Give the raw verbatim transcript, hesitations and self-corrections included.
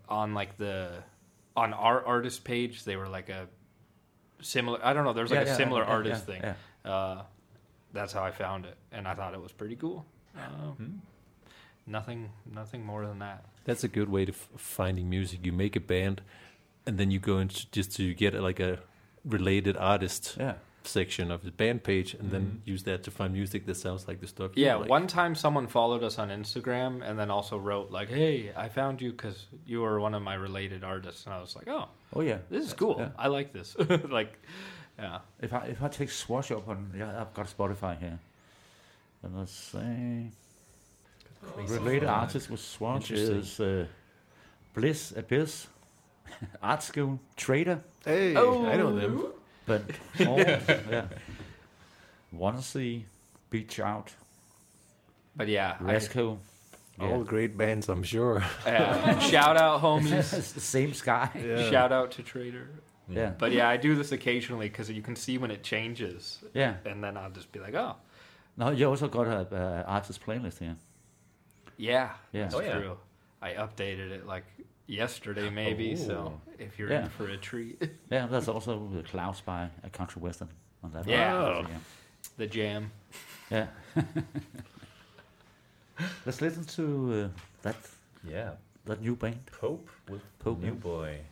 on like the on our artist page, they were like a similar. I don't know. There's like Yeah, a yeah, similar yeah, artist yeah, thing. Uh, that's how I found it, and I thought it was pretty cool. Uh, Hmm. Nothing, nothing more than that. That's a good way to f- finding music. You make a band, and then you go into just to get like a related artist Yeah. section of the band page, and then Mm-hmm. use that to find music that sounds like the stuff. you Yeah, like. one time someone followed us on Instagram and then also wrote like, "Hey, I found you because you were one of my related artists," and I was like, "Oh, Oh yeah. this is cool. Yeah. I like this." Like, yeah, If I if I take Swash up on, yeah, I've got Spotify here. And let's say related artists with Swash Interesting. is uh, Bliss, Abyss, Art School, Trader, Hey, Oh. I know them. but all, yeah. Wanna See, Beach Out, but yeah, I- Resco. All great bands, I'm sure. yeah. Shout out, homies. It's the same sky. Yeah. Shout out to Trader. Yeah. But yeah, I do this occasionally because you can see when it changes, Yeah. and then I'll just be like, "Oh, Now you also got a uh, artist playlist here. yeah, Yeah. that's Oh, yeah. true." I updated it like yesterday, maybe. So Oh. if you're Yeah. in for a treat, Yeah, there's also the Clouds by a Country Western on that. Yeah. one. Oh. the jam. Yeah. Let's listen to uh, that Yeah. that new band. Pope with Pope, New yeah. Boy.